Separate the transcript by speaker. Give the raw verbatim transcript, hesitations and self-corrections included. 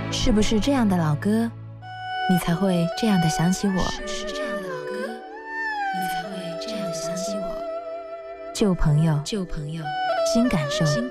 Speaker 1: 是不是这样的老歌，你才会这样的想起我？是不是这样的老歌，你才会这样的想起我？旧朋友，旧朋友，新感受。